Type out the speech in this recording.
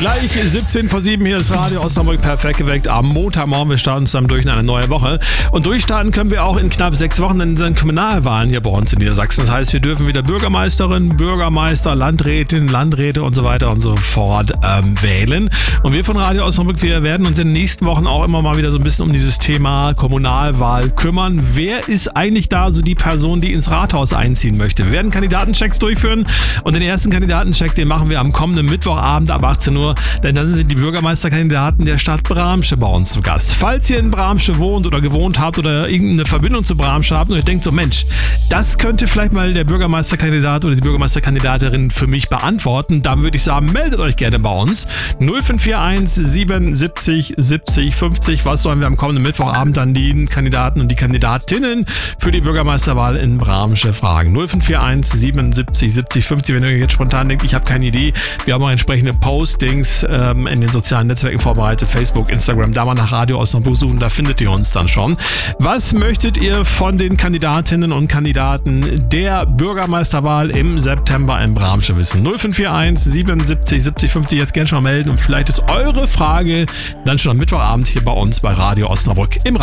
Gleich 17 vor 7, hier ist Radio Osnabrück perfekt geweckt. Am Montagmorgen, wir starten zusammen durch in eine neue Woche. Und durchstarten können wir auch in knapp 6 Wochen, denn es sind Kommunalwahlen hier bei uns in Niedersachsen. Das heißt, wir dürfen wieder Bürgermeisterin, Bürgermeister, Landrätin, Landräte und so weiter und so fort wählen. Und wir von Radio Osnabrück, wir werden uns in den nächsten Wochen auch immer mal wieder so ein bisschen um dieses Thema Kommunalwahl kümmern. Wer ist eigentlich da so die Person, die ins Rathaus einziehen möchte? Wir werden Kandidatenchecks durchführen und den ersten Kandidatencheck, den machen wir am kommenden Mittwochabend ab 18 Uhr, denn dann sind die Bürgermeisterkandidaten der Stadt Bramsche bei uns zu Gast. Falls ihr in Bramsche wohnt oder gewohnt habt oder irgendeine Verbindung zu Bramsche habt und ihr denkt so, Mensch, das könnte vielleicht mal der Bürgermeisterkandidat oder die Bürgermeisterkandidatin für mich beantworten, dann würde ich sagen, meldet euch gerne bei uns. 0541 77 70 50. Was sollen wir am kommenden Mittwochabend an die Kandidaten und die Kandidatinnen für die Bürgermeisterwahl in Bramsche fragen? 0541 77 70 50. Wenn ihr jetzt spontan denkt, ich habe keine Idee, wir haben auch entsprechende Postings in den sozialen Netzwerken vorbereitet, Facebook, Instagram, da mal nach Radio Osnabrück suchen, da findet ihr uns dann schon. Was möchtet ihr von den Kandidatinnen und Kandidaten der Bürgermeisterwahl im September in Bramsche wissen? 0541 77 70 50, jetzt gerne schon mal melden und vielleicht ist eure Frage dann schon am Mittwochabend hier bei uns bei Radio Osnabrück im Radio.